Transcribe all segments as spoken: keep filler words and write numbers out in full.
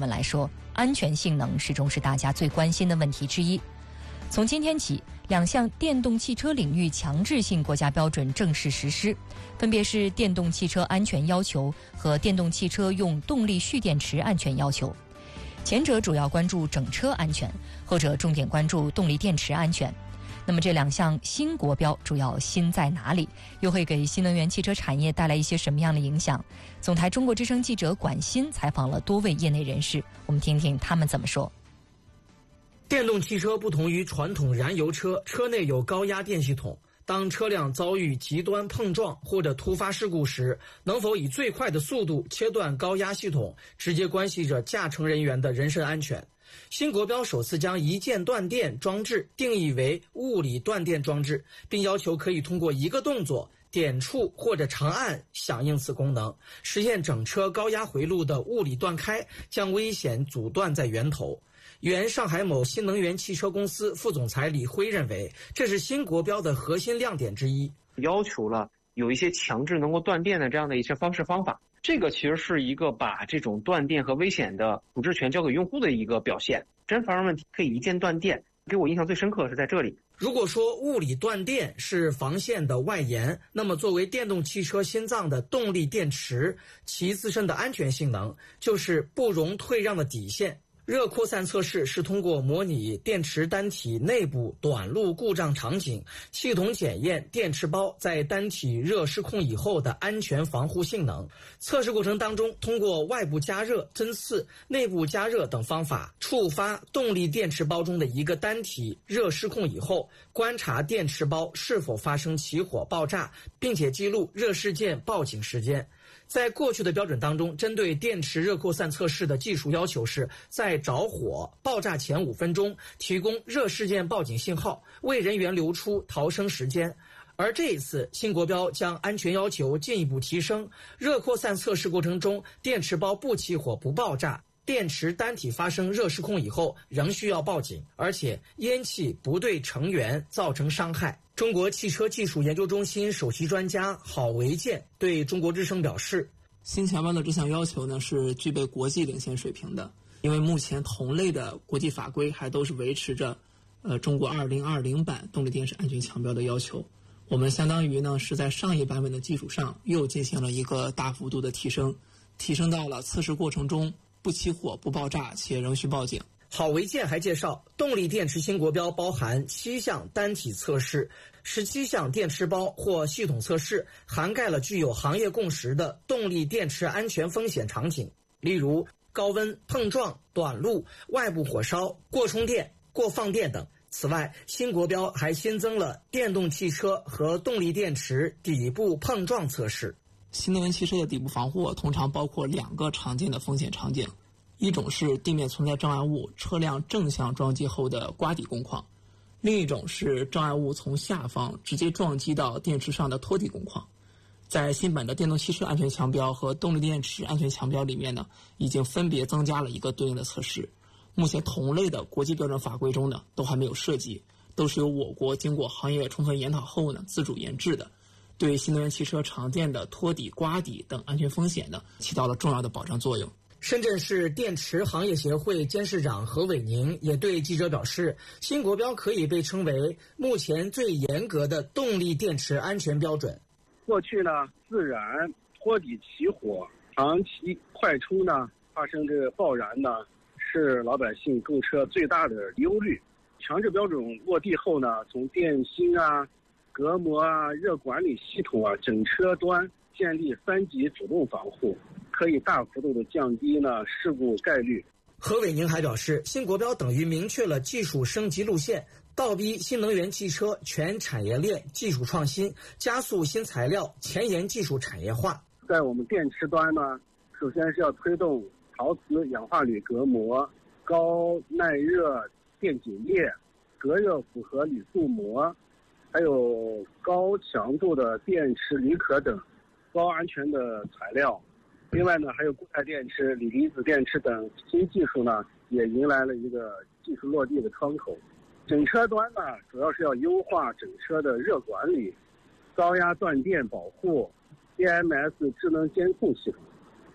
们来说，安全性能始终是大家最关心的问题之一。从今天起，两项电动汽车领域强制性国家标准正式实施，分别是电动汽车安全要求和电动汽车用动力蓄电池安全要求。前者主要关注整车安全，后者重点关注动力电池安全。那么这两项新国标主要新在哪里？又会给新能源汽车产业带来一些什么样的影响？总台中国之声记者管欣采访了多位业内人士，我们听听他们怎么说。 电动汽车不同于传统燃油车，车内有高压电系统。当车辆遭遇极端碰撞或者突发事故时，能否以最快的速度切断高压系统，直接关系着驾乘人员的人身安全。新国标首次将一键断电装置定义为物理断电装置，并要求可以通过一个动作点触或者长按响应此功能，实现整车高压回路的物理断开，将危险阻断在源头。原上海某新能源汽车公司副总裁李辉认为，这是新国标的核心亮点之一， 要求了有一些强制能够断电的这样的一些方式方法。这个其实是一个把这种断电和危险的处置权交给用户的一个表现。真发生问题可以一键断电，给我印象最深刻的是在这里。 如果说物理断电是防线的外延，那么作为电动汽车心脏的动力电池，其自身的安全性能就是不容退让的底线。热扩散测试是通过模拟电池单体内部短路故障场景，系统检验电池包在单体热失控以后的安全防护性能。测试过程当中，通过外部加热、针刺、内部加热等方法，触发动力电池包中的一个单体热失控以后，观察电池包是否发生起火爆炸，并且记录热事件报警时间。在过去的标准当中，针对电池热扩散测试的技术要求是在着火爆炸前五分钟提供热事件报警信号，为人员留出逃生时间。而这一次新国标将安全要求进一步提升，热扩散测试过程中电池包不起火不爆炸，电池单体发生热失控以后仍需要报警，而且烟气不对成员造成伤害。中国汽车技术研究中心首席专家郝维健对中国之声表示， 新前标的这项要求呢是具备国际领先水平的，因为目前同类的国际法规还都是维持着呃中国二零二零版动力电池安全强标的要求。我们相当于呢是在上一版本的基础上又进行了一个大幅度的提升，提升到了测试过程中不起火不爆炸且仍需报警。 郝维健还介绍，动力电池新国标包含七项单体测试，十七项电池包或系统测试，涵盖了具有行业共识的动力电池安全风险场景，例如高温、碰撞、短路、外部火烧、过充电、过放电等。此外，新国标还新增了电动汽车和动力电池底部碰撞测试。 新能源汽车的底部防护通常包括两个常见的风险场景，一种是地面存在障碍物，车辆正向撞击后的刮底工况；另一种是障碍物从下方直接撞击到电池上的托底工况。在新版的电动汽车安全强标和动力电池安全强标里面呢，已经分别增加了一个对应的测试。目前同类的国际标准法规中呢，都还没有涉及，都是由我国经过行业充分研讨后呢自主研制的，对新能源汽车常见的托底、刮底等安全风险呢，起到了重要的保障作用。 深圳市电池行业协会监事长何伟宁也对记者表示，新国标可以被称为目前最严格的动力电池安全标准。 过去呢，自燃、托底起火、长期快充呢，发生这个爆燃呢，是老百姓购车最大的忧虑。强制标准落地后呢，从电芯啊、隔膜啊、热管理系统啊，整车端建立三级主动防护，可以大幅度的降低呢事故概率。 何伟宁还表示，新国标等于明确了技术升级路线，倒逼新能源汽车全产业链技术创新，加速新材料前沿技术产业化。 在我们电池端呢，首先是要推动陶瓷氧化铝隔膜、高耐热电解液、隔热复合铝塑膜，还有高强度的电池铝壳等高安全的材料。另外呢，还有固态电池、锂离子电池等新技术呢，也迎来了一个技术落地的窗口。整车端呢，主要是要优化整车的热管理、高压断电保护、D M S 智能监控系统。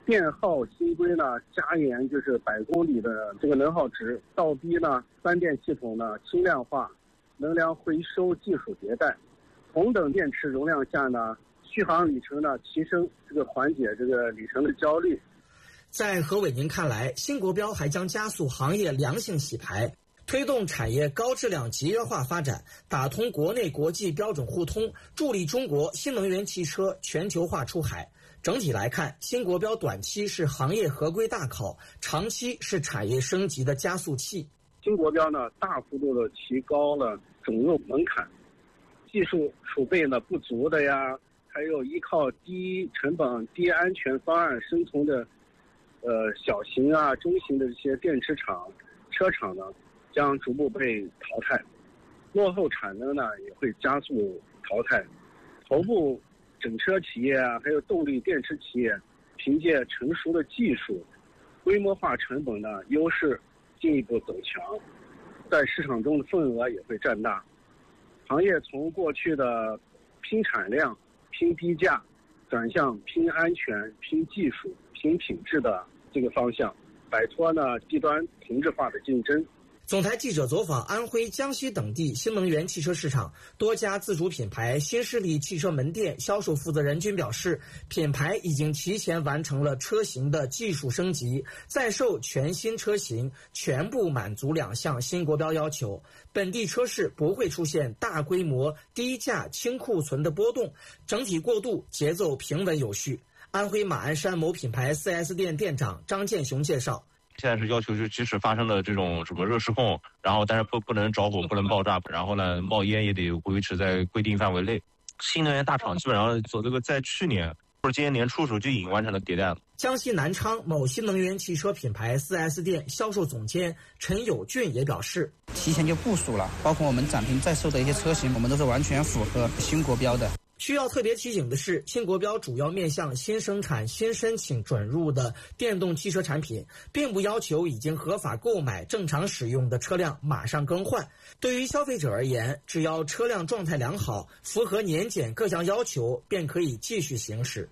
电耗新规呢加严就是百公里的这个能耗值，倒逼呢三电系统呢轻量化，能量回收技术迭代，同等电池容量下呢续航里程呢提升，这个缓解这个里程的焦虑。 在何伟宁看来，新国标还将加速行业良性洗牌，推动产业高质量集约化发展，打通国内国际标准互通，助力中国新能源汽车全球化出海。整体来看，新国标短期是行业合规大考，长期是产业升级的加速器。 新国标呢，大幅度的提高了准入门槛，技术储备呢不足的呀，还有依靠低成本、低安全方案生存的，呃小型啊、中型的这些电池厂、车厂呢，将逐步被淘汰，落后产能呢也会加速淘汰，头部整车企业啊，还有动力电池企业，凭借成熟的技术、规模化成本的优势，进一步走强，在市场中的份额也会占大。行业从过去的拼产量、拼低价，转向拼安全、拼技术、拼品质的这个方向，摆脱呢低端同质化的竞争。 总台记者走访安徽、江西等地新能源汽车市场，多家自主品牌、新势力汽车门店销售负责人均表示，品牌已经提前完成了车型的技术升级，在售全新车型全部满足两项新国标要求，本地车市不会出现大规模低价清库存的波动，整体过渡节奏平稳有序。安徽马鞍山某品牌 四 S 店店长张建雄介绍， 现在是要求，就即使发生了这种什么热失控，然后但是不不能着火，不能爆炸，然后呢冒烟也得维持在规定范围内。新能源大厂基本上做这个，在去年或者今年年初的时候就已经完成了迭代了。 江西南昌某新能源汽车品牌 四 S 店销售总监陈友俊也表示， 提前就部署了，包括我们展厅在售的一些车型，我们都是完全符合新国标的。 需要特别提醒的是，新国标主要面向新生产、新申请准入的电动汽车产品，并不要求已经合法购买、正常使用的车辆马上更换。对于消费者而言，只要车辆状态良好，符合年检各项要求，便可以继续行驶。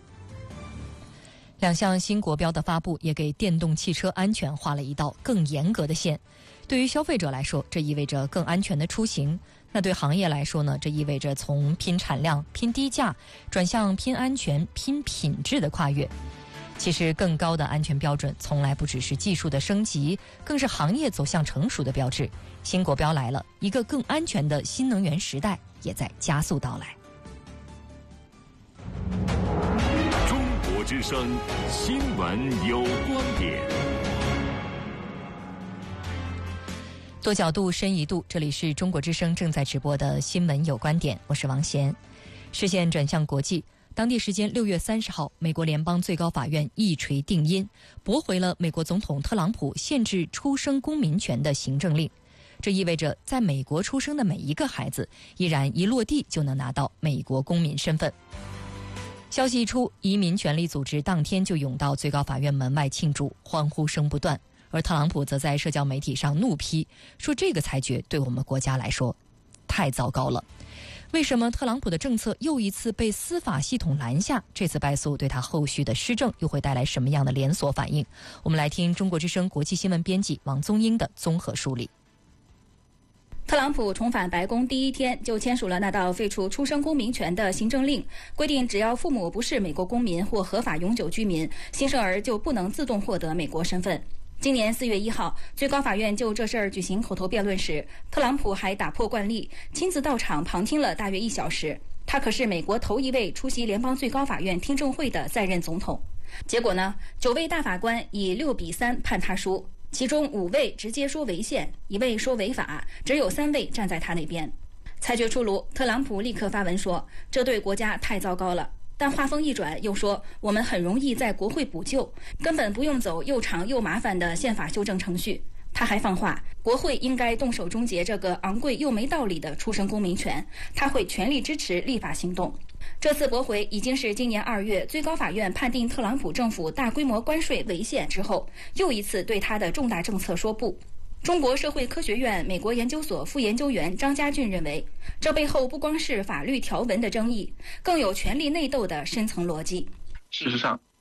两项新国标的发布，也给电动汽车安全画了一道更严格的线。对于消费者来说，这意味着更安全的出行。那对行业来说呢，这意味着从拼产量、拼低价转向拼安全、拼品质的跨越。其实更高的安全标准从来不只是技术的升级，更是行业走向成熟的标志。新国标来了，一个更安全的新能源时代也在加速到来。 中国之声新闻有观点。 多角度深一度，这里是中国之声正在直播的新闻有观点，我是王贤。视线转向国际，当地时间六月三十号，美国联邦最高法院一锤定音，驳回了美国总统特朗普限制出生公民权的行政令。这意味着在美国出生的每一个孩子，依然一落地就能拿到美国公民身份。消息一出，移民权利组织当天就涌到最高法院门外庆祝，欢呼声不断。而特朗普则在社交媒体上怒批，说这个裁决对我们国家来说太糟糕了。为什么特朗普的政策又一次被司法系统拦下？这次败诉对他后续的施政又会带来什么样的连锁反应？我们来听中国之声国际新闻编辑王宗英的综合梳理。 特朗普重返白宫第一天就签署了那道废除出生公民权的行政令，规定只要父母不是美国公民或合法永久居民，新生儿就不能自动获得美国身份。今年四月一号，最高法院就这事儿举行口头辩论时，特朗普还打破惯例，亲自到场旁听了大约一小时。他可是美国头一位出席联邦最高法院听证会的在任总统。结果呢，九位大法官以六比三判他输，其中五位直接说违宪，一位说违法，只有三位站在他那边。裁决出炉，特朗普立刻发文说，这对国家太糟糕了。但话锋一转，又说我们很容易在国会补救，根本不用走又长又麻烦的宪法修正程序。他还放话，国会应该动手终结这个昂贵又没道理的出生公民权，他会全力支持立法行动。这次驳回已经是今年二月最高法院判定特朗普政府大规模关税违宪之后，又一次对他的重大政策说不。中国社会科学院美国研究所副研究员张家俊认为，这背后不光是法律条文的争议，更有权力内斗的深层逻辑。 事实上，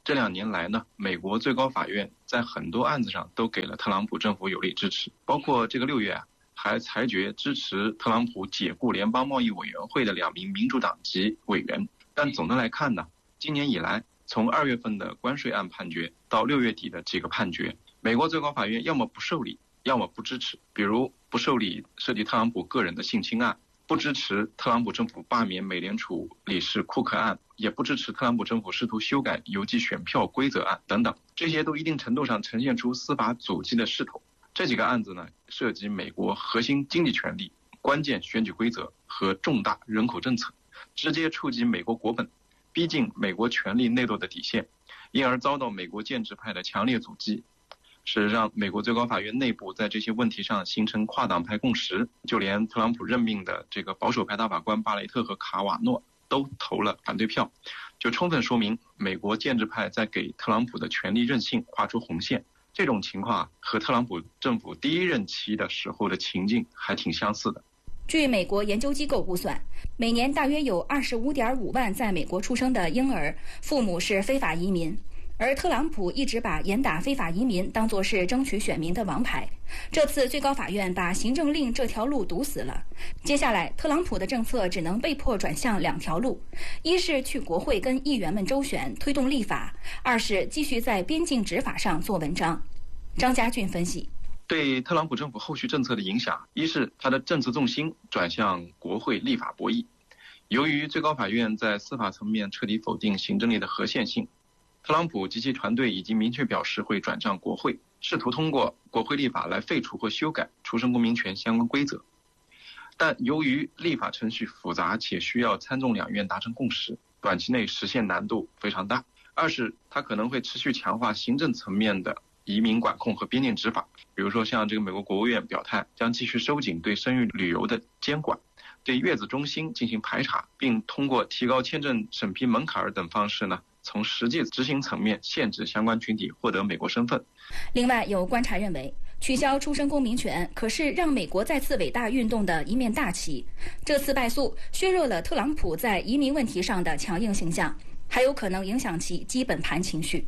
这两年来呢，美国最高法院在很多案子上都给了特朗普政府有力支持，包括这个六月啊，还裁决支持特朗普解雇联邦贸易委员会的两名民主党籍委员。但总的来看呢，今年以来，从二月份的关税案判决到六月底的几个判决，美国最高法院要么不受理，要么不支持。比如不受理涉及特朗普个人的性侵案，不支持特朗普政府罢免美联储理事库克案，也不支持特朗普政府试图修改邮寄选票规则案等等，这些都一定程度上呈现出司法阻击的势头。这几个案子呢，涉及美国核心经济权利、关键选举规则和重大人口政策，直接触及美国国本，逼近美国权力内斗的底线，因而遭到美国建制派的强烈阻击。事实上，美国最高法院内部在这些问题上形成跨党派共识，就连特朗普任命的这个保守派大法官巴雷特和卡瓦诺都投了反对票，就充分说明美国建制派在给特朗普的权力任性画出红线。这种情况和特朗普政府第一任期的时候的情境还挺相似的。 据美国研究机构估算，每年大约有 二十五点五万在美国出生的婴儿父母是非法移民，而特朗普一直把严打非法移民当作是争取选民的王牌。这次最高法院把行政令这条路堵死了，接下来特朗普的政策只能被迫转向两条路：一是去国会跟议员们周旋推动立法，二是继续在边境执法上做文章。张家俊分析， 对特朗普政府后续政策的影响，一是他的政策重心转向国会立法博弈。由于最高法院在司法层面彻底否定行政令的合宪性，特朗普及其团队已经明确表示会转战国会，试图通过国会立法来废除或修改出生公民权相关规则。但由于立法程序复杂且需要参众两院达成共识，短期内实现难度非常大。二是他可能会持续强化行政层面的移民管控和边境执法，比如说像这个美国国务院表态将继续收紧对生育旅游的监管，对月子中心进行排查，并通过提高签证审批门槛等方式呢，从实际执行层面限制相关群体获得美国身份。 另外，有观察认为，取消出生公民权可是让美国再次伟大运动的一面大旗。这次败诉削弱了特朗普在移民问题上的强硬形象，还有可能影响其基本盘情绪。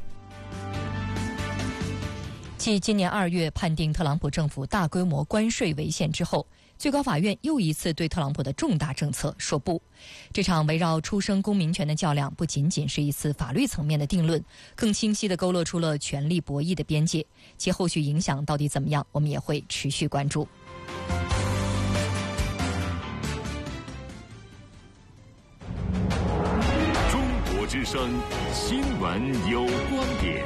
继今年二月判定特朗普政府大规模关税违宪之后，最高法院又一次对特朗普的重大政策说不。这场围绕出生公民权的较量不仅仅是一次法律层面的定论，更清晰地勾勒出了权力博弈的边界，其后续影响到底怎么样，我们也会持续关注。 中国之声新闻有观点。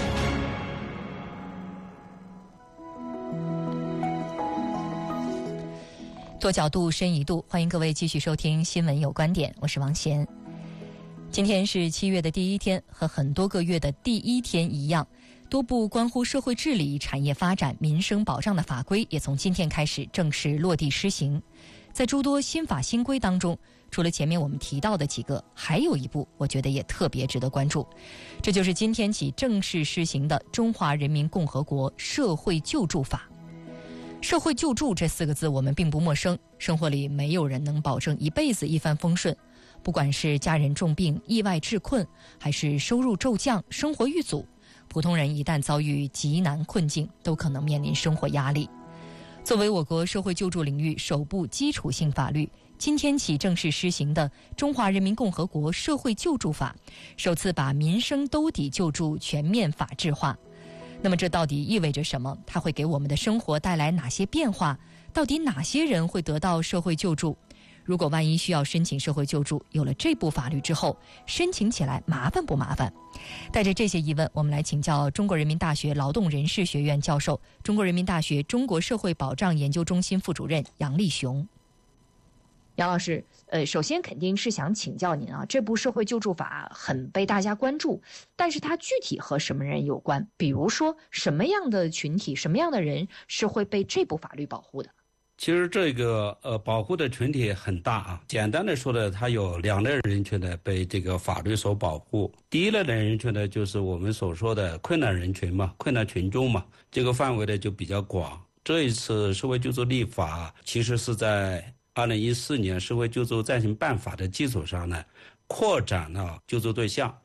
多角度深一度，欢迎各位继续收听新闻有观点，我是王贤。今天是七月的第一天，和很多个月的第一天一样，多部关乎社会治理、产业发展、民生保障的法规也从今天开始正式落地施行。在诸多新法新规当中，除了前面我们提到的几个，还有一部我觉得也特别值得关注，这就是今天起正式施行的《中华人民共和国社会救助法》。社会救助这四个字我们并不陌生，生活里没有人能保证一辈子一帆风顺，不管是家人重病、意外致困，还是收入骤降、生活遇阻，普通人一旦遭遇极难困境，都可能面临生活压力。作为我国社会救助领域首部基础性法律，今天起正式施行的《中华人民共和国社会救助法》，首次把民生兜底救助全面法制化。那么这到底意味着什么？它会给我们的生活带来哪些变化？到底哪些人会得到社会救助？如果万一需要申请社会救助，有了这部法律之后，申请起来麻烦不麻烦？带着这些疑问，我们来请教中国人民大学劳动人事学院教授、中国人民大学中国社会保障研究中心副主任杨立雄。杨老师，呃，首先肯定是想请教您啊，这部社会救助法很被大家关注，但是它具体和什么人有关？比如说，什么样的群体、什么样的人是会被这部法律保护的？ 其实这个呃保护的群体很大啊。简单的说呢，它有两类人群呢被这个法律所保护。第一类的人群呢，就是我们所说的困难人群嘛，困难群众嘛，这个范围呢就比较广。这一次社会救助立法其实是在二零一四年社会救助暂行办法的基础上呢，扩展了救助对象。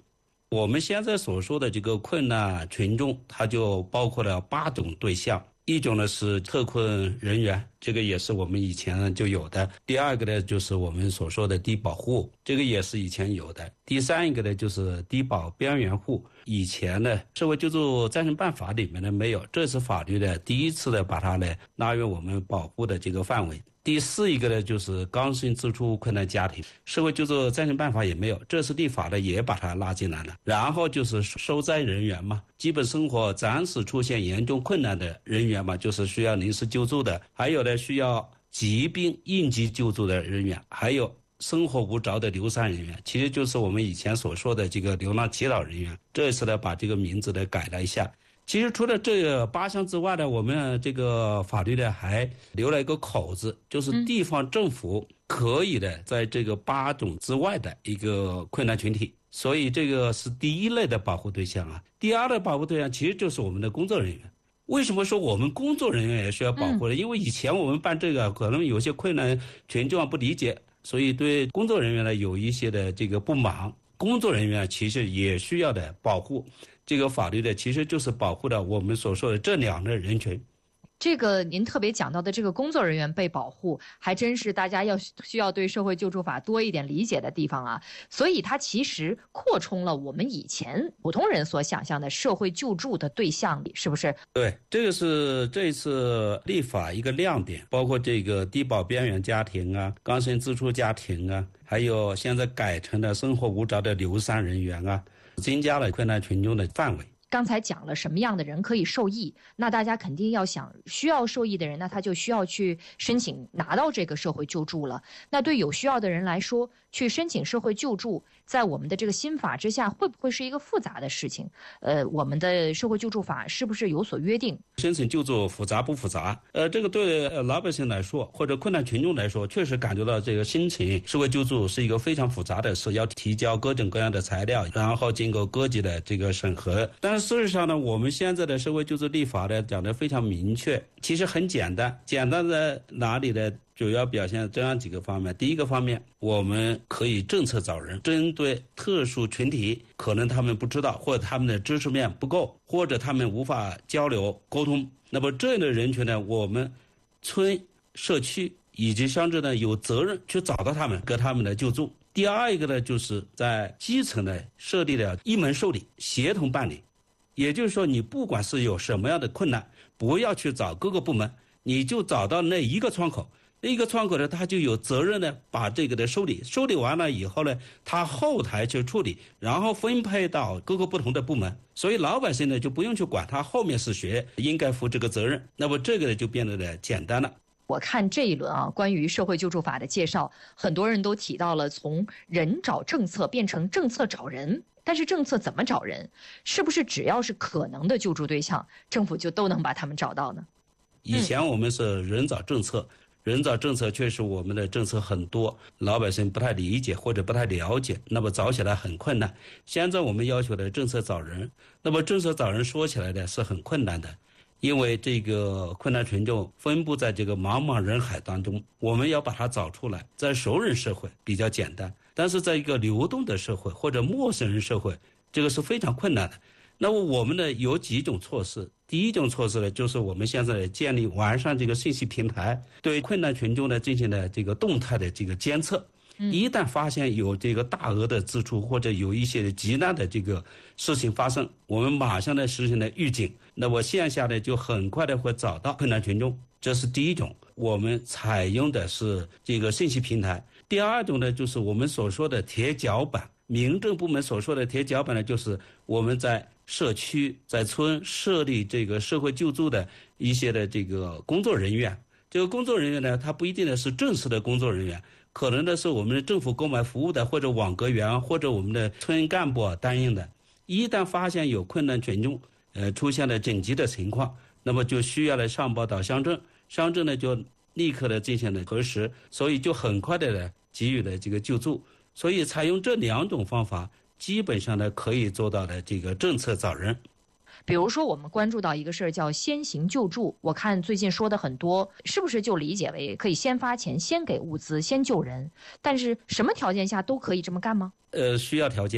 我们现在所说的这个困难群众，它就包括了八种对象。一种呢是特困人员，这个也是我们以前就有的。第二个呢就是我们所说的低保户，这个也是以前有的。第三一个呢就是低保边缘户，以前呢社会救助暂行办法里面呢没有，这是法律的第一次的把它呢纳入我们保护的这个范围。第四一个呢就是刚性支出困难家庭，社会救助暂行办法也没有，这是立法的也把它拉进来了。然后就是受灾人员嘛，基本生活暂时出现严重困难的人员嘛，就是需要临时救助的，还有呢需要疾病应急救助的人员，还有生活无着的流散人员，其实就是我们以前所说的这个流浪乞讨人员。这次呢把这个名字呢改了一下。其实除了这八项之外呢，我们这个法律呢还留了一个口子，就是地方政府可以的在这个八种之外的一个困难群体，所以这个是第一类的保护对象啊。第二类保护对象其实就是我们的工作人员。为什么说我们工作人员也需要保护呢？因为以前我们办这个可能有些困难群众不理解，所以对工作人员呢有一些的这个不满。工作人员其实也需要的保护，这个法律的其实就是保护了我们所说的这两类人群。 这个您特别讲到的这个工作人员被保护，还真是大家要需要对社会救助法多一点理解的地方啊。所以它其实扩充了我们以前普通人所想象的社会救助的对象里，是不是？ 对，这个是这一次立法一个亮点，包括这个低保边缘家庭啊、刚性支出家庭啊，还有现在改成了生活无着的流散人员啊，增加了困难群众的范围。 刚才讲了什么样的人可以受益，那大家肯定要想需要受益的人，那他就需要去申请拿到这个社会救助了。那对有需要的人来说，去申请社会救助，在我们的这个新法之下，会不会是一个复杂的事情？呃，我们的社会救助法是不是有所约定？ 申请救助复杂不复杂？呃，这个对老百姓来说，或者困难群众来说，确实感觉到这个申请社会救助是一个非常复杂的事，要提交各种各样的材料，然后经过各级的这个审核。但是事实上呢，我们现在的社会救助立法呢讲得非常明确，其实很简单，简单在哪里呢？主要表现这样几个方面。第一个方面，我们可以政策找人，针对特殊群体，可能他们不知道，或者他们的知识面不够，或者他们无法交流沟通，那么这样的人群呢，我们村、社区以及乡镇呢有责任去找到他们，给他们的救助。第二一个呢，就是在基层呢设立了一门受理，协同办理。也就是说，你不管是有什么样的困难，不要去找各个部门，你就找到那一个窗口。一个窗口呢，他就有责任呢，把这个的受理，受理完了以后呢，他后台去处理，然后分配到各个不同的部门。所以老百姓呢就不用去管他后面是谁应该负这个责任，那么这个呢就变得呢简单了。 我看这一轮啊，关于社会救助法的介绍，很多人都提到了从人找政策变成政策找人。但是政策怎么找人？是不是只要是可能的救助对象，政府就都能把他们找到呢？ 以前我们是人找政策。嗯人找政策确实我们的政策很多，老百姓不太理解或者不太了解，那么找起来很困难。现在我们要求的政策找人，那么政策找人说起来呢是很困难的，因为这个困难群众分布在这个茫茫人海当中，我们要把它找出来。在熟人社会比较简单，但是在一个流动的社会或者陌生人社会，这个是非常困难的。那么我们呢有几种措施。第一种措施呢，就是我们现在建立完善这个信息平台，对困难群众呢进行了这个动态的这个监测。一旦发现有这个大额的支出或者有一些急难的这个事情发生，我们马上呢实行了预警，那么线下呢就很快的会找到困难群众。这是第一种，我们采用的是这个信息平台。第二种呢，就是我们所说的铁脚板。民政部门所说的铁脚板呢，就是我们在社区、在村设立这个社会救助的一些的这个工作人员。这个工作人员呢，他不一定呢是正式的工作人员，可能呢是我们的政府购买服务的，或者网格员，或者我们的村干部担任的。一旦发现有困难群众，呃，出现了紧急的情况，那么就需要来上报到乡镇，乡镇呢就立刻的进行了核实，所以就很快的呢给予了这个救助。所以采用这两种方法，基本上呢可以做到的这个政策找人。 比如说我们关注到一个事儿叫先行救助，我看最近说的很多，是不是就理解为可以先发钱、先给物资、先救人？但是什么条件下都可以这么干吗？ 呃，需要条件。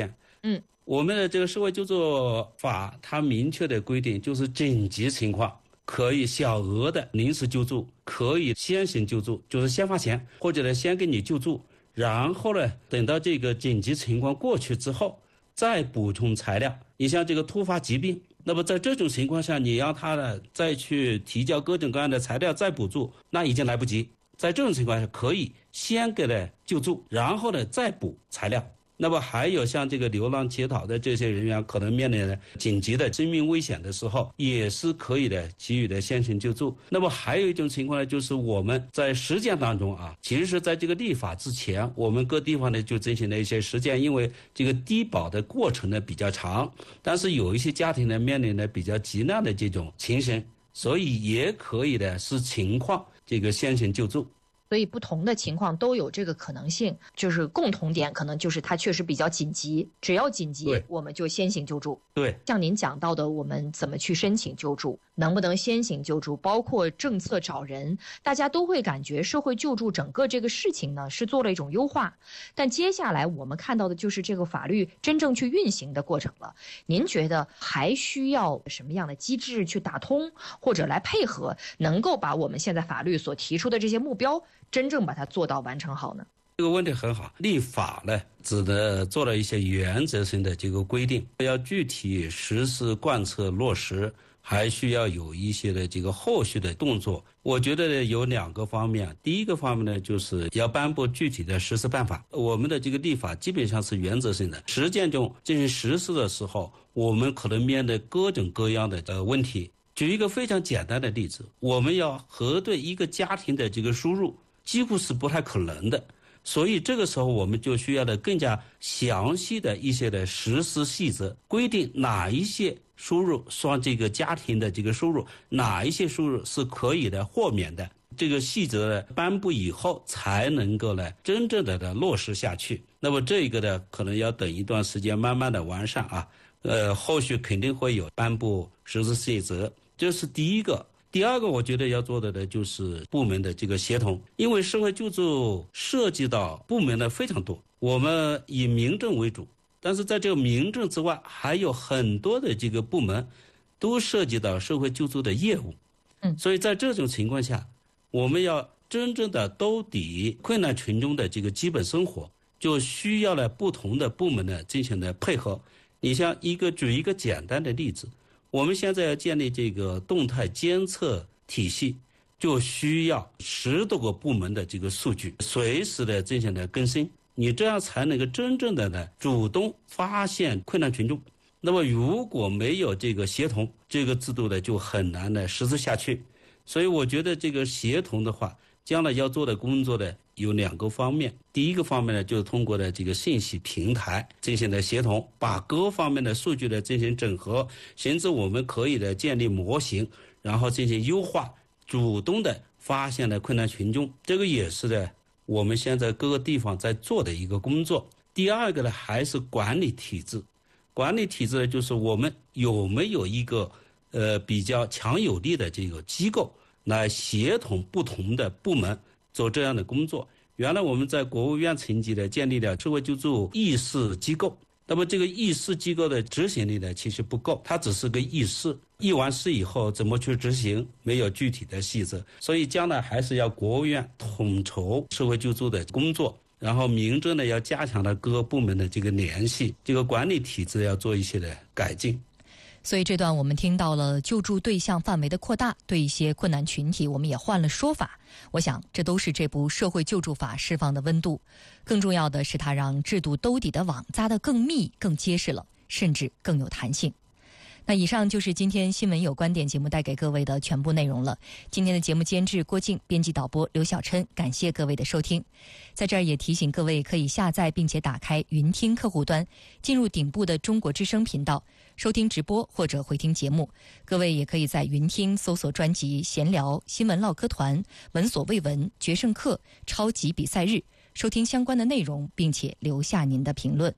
嗯， 我们的这个社会救助法它明确的规定，就是紧急情况可以小额的临时救助，可以先行救助，就是先发钱，或者呢先给你救助，然后呢等到这个紧急情况过去之后再补充材料。你像这个突发疾病，那么在这种情况下，你让他呢再去提交各种各样的材料再补助，那已经来不及。在这种情况下，可以先给他救助，然后呢再补材料。那么还有像这个流浪乞讨的这些人员，可能面临的紧急的生命危险的时候，也是可以的给予的先行救助。那么还有一种情况呢，就是我们在实践当中啊，其实在这个立法之前，我们各地方呢就进行了一些实践，因为这个低保的过程呢比较长，但是有一些家庭呢面临的比较急难的这种情形，所以也可以的是情况这个先行救助。 所以不同的情况都有这个可能性，就是共同点可能就是它确实比较紧急，只要紧急我们就先行救助。 对， 像您讲到的，我们怎么去申请救助，能不能先行救助，包括政策找人，大家都会感觉社会救助整个这个事情呢是做了一种优化。但接下来我们看到的就是这个法律真正去运行的过程了。您觉得还需要什么样的机制去打通，或者来配合，能够把我们现在法律所提出的这些目标真正把它做到完成好呢？ 这个问题很好，立法呢只能做了一些原则性的这个规定，要具体实施贯彻落实，还需要有一些的这个后续的动作。我觉得呢有两个方面，第一个方面呢就是要颁布具体的实施办法。我们的这个立法基本上是原则性的，实践中进行实施的时候，我们可能面对各种各样的呃问题。举一个非常简单的例子，我们要核对一个家庭的这个收入，几乎是不太可能的，所以这个时候我们就需要的更加详细的一些的实施细则，规定哪一些收入算这个家庭的这个收入，哪一些收入是可以的豁免的。这个细则呢颁布以后才能够呢真正的的落实下去。那么这个呢可能要等一段时间慢慢的完善啊，呃，后续肯定会有颁布实施细则，这是第一个。第二个我觉得要做的呢就是部门的这个协同，因为社会救助涉及到部门的非常多，我们以民政为主，但是在这个民政之外还有很多的这个部门都涉及到社会救助的业务。 嗯， 所以在这种情况下，我们要真正的兜底困难群众的这个基本生活，就需要了不同的部门呢进行的配合。你像一个举一个简单的例子，我们现在要建立这个动态监测体系，就需要十多个部门的这个数据随时的进行的更新，你这样才能够真正的呢主动发现困难群众。那么如果没有这个协同，这个制度呢就很难的实施下去。所以我觉得这个协同的话，将来要做的工作呢有两个方面。第一个方面呢，就是通过的这个信息平台进行的协同，把各方面的数据呢进行整合，甚至我们可以的建立模型，然后进行优化，主动的发现了困难群众。这个也是的我们现在各个地方在做的一个工作。第二个呢，还是管理体制。管理体制呢，就是我们有没有一个呃比较强有力的这个机构来协同不同的部门做这样的工作。原来我们在国务院层级的建立了社会救助议事机构，那么这个议事机构的执行力呢其实不够，它只是个议事，议完事以后怎么去执行没有具体的细则，所以将来还是要国务院统筹社会救助的工作，然后民政呢要加强了各个部门的这个联系，这个管理体制要做一些的改进。 所以这段我们听到了救助对象范围的扩大，对一些困难群体我们也换了说法。我想这都是这部社会救助法释放的温度，更重要的是它让制度兜底的网扎得更密更结实了，甚至更有弹性。那以上就是今天新闻有观点节目带给各位的全部内容了。今天的节目监制郭静，编辑导播刘晓琛，感谢各位的收听。在这儿也提醒各位可以下载并且打开云听客户端，进入顶部的中国之声频道收听直播或者回听节目。各位也可以在云听搜索专辑闲聊、新闻唠嗑团、闻所未闻、决胜课、超级比赛日，收听相关的内容，并且留下您的评论。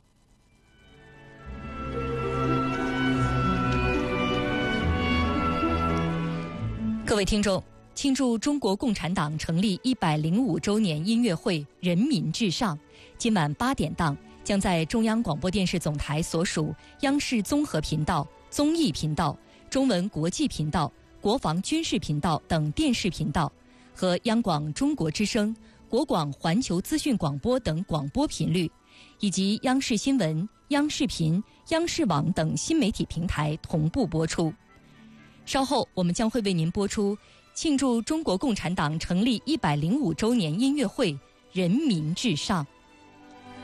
各位听众，庆祝中国共产党成立一百零五周年音乐会《人民至上》，今晚八点档将在中央广播电视总台所属央视综合频道、综艺频道、中文国际频道、国防军事频道等电视频道和央广中国之声、国广环球资讯广播等广播频率，以及央视新闻、央视频、央视网等新媒体平台同步播出。稍后我们将会为您播出庆祝中国共产党成立一百零五周年音乐会《人民至上》。